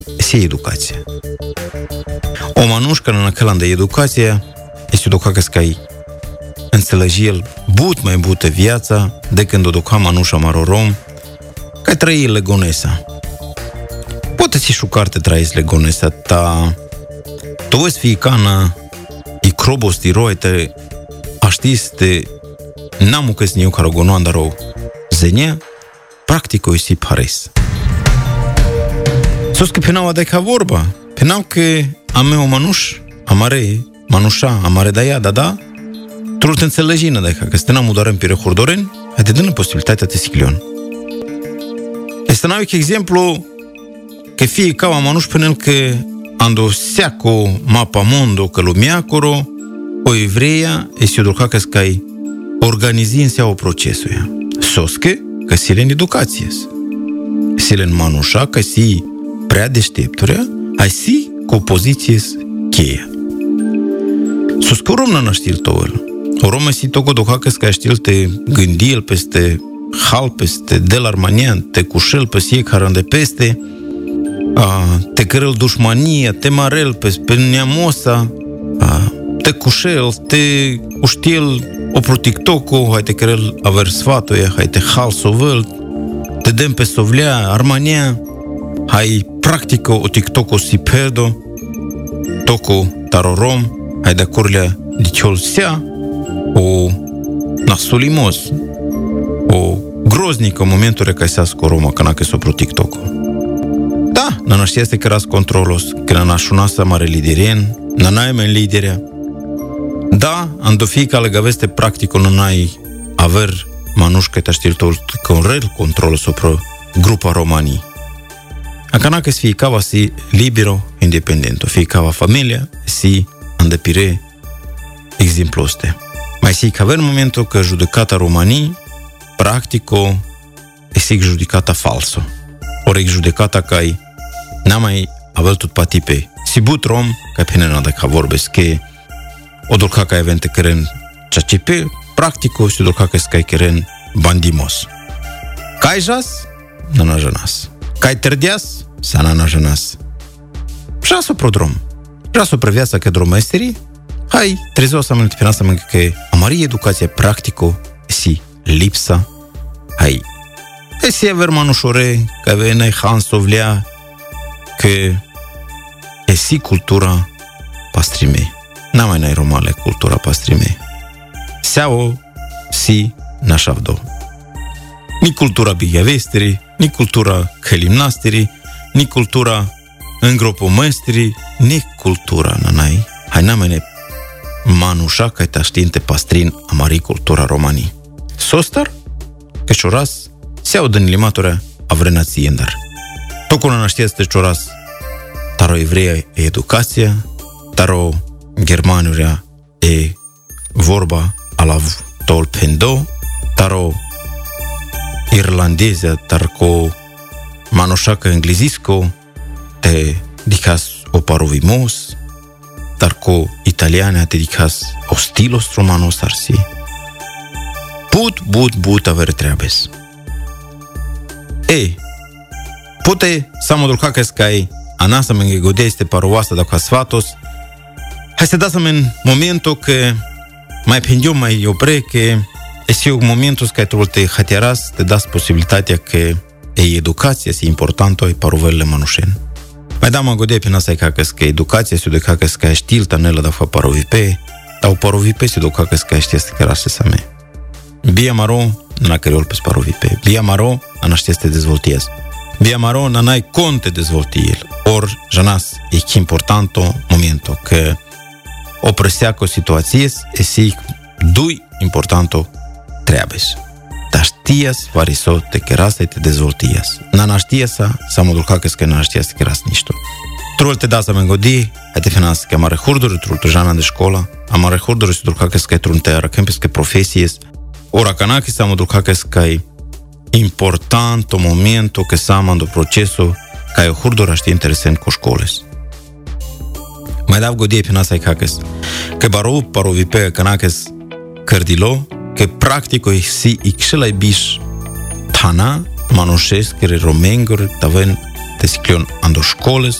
se educație. O manușcă în aquela de educație este educa că scai înțelegi el but mai bute viața de când o duca manușa marorom că trăi legonesa. Poate si șucarte trăiesc legonesa ta tu vezi fi cana i crobos ti roite aștiste namu că sniu carogono andaro zenia practico si pares. Sos că penau de ca vorba, penau că ame o manuș, amare, manușa, amare da ea, da, trul te înțelegina de ca, că ste n-am udoaren pire hurdoren, ai te dână posibilitatea te siclion. Este n-au exemplu că fie ca o manuș până el că ando seaco mapa mondo că lumiacoro, o evreia este o duca că scai organizi în seau procesul ea. Sos că sile în educație. Sile în manușa, că si prea deștepturea, ai si cu o poziție cheia. Sus că o rom n-a știl toel. O rom e si toco doca că sca știl te gândi el peste hal, peste del armanian, te cușel pe sie care de peste, te cărel dușmania, te marel pe neamosa, te cușel, te uștil opro TikTok-o, hai te cărel aver sfatoia, hai te hal sovel, te dem pe sovlea, armania, hai practică o TikTok-o si perdo, toco tarorom, hai de curlea diciol sea, o nasulimos, o groznică momentul că se asco Roma, că n-a sopro TikTok-o. Da, n-a știaste că ras controlos, că n-a șunasa mare liderien, n-a men liderea. Da, ando fica le gaveste practico n-ai aver manușcă te știltul că un rel control sopro grupa romanii. Acana că si cava si libero, independento, fi cava familia, si andepire exemplu este. Mai si că în momentul că judecata romanii, practico, e judecata falso. Ori judecata că ai n-a mai avel tot patipe. Si but rom, că pene n-a de ca vorbesc, că o dorca că evente căren ceacipe, practico, si dorca că scai căren bandimos. Cai jas, n-a janas. Cai terdeas, sa n-a janas. Jaso pro drom. Jaso pre viața că dromesterii, hai, trezeu să mă pina să mă că amari educația practico, si lipsa, hai, si aver manușore, că vene hansovlea, că si cultura pastrimei. N-a mai n-ai romale cultura pastrimei. Seao si nașavdo. Ni cultura bihavesterii, ni cultura călimnasterii, ni cultura îngropomăsterii, ni cultura nanai. Hai n-a mai ne manușa că te știinte pastrin amari cultura romanii. Sostar, că cioras, seau din limatura avrenații endar. Tocul n-a știați cioras, taro evreia e educația, taro germanurea e vorba alav tol pendo, taro irlandezea, tarco manușacă englezisco, te dicas o parovimos, tarco italiana te dicas o stilos romanos arsi. But aver treabes. Poate samo dolka că scai anasa menge gode este paroasta da svatos. Hai să dați în momentul că mai pendiu mai opre că este un momentul că te hatiaras, te dați posibilitatea că educația este importantă ai parovele manușen. Mai da mă gode până să că educația se duca că scai știl tanela da fa parovipe, dar parovipe se duca că scai știe că rase să me. Bia maro na creol pe parovipe. Bia maro ana știe să te dezvoltiez. Bia maro na nai conte dezvoltiel. Or janas e importanto momento că o preseaco situațies e si dui importanto treabes. Dar știas variso te keras te dezvoltias. Na știasa sa modulca că na știas keras ništo. Trul te da să mengodi, te finas că amare hurduri trul te jana de școla, amare hurduri se dulca că trun te arăcămpes că profesies. Ora canaki sa modulca că importanto momento că samando procesul ca o hurdura știe interesant cu școles. Mai dav godie pina sai kakes. Că baro parovipe canakes cardilo, că practico si ixelai biș tana manușesc care romenguri taven te siclion ando școlës,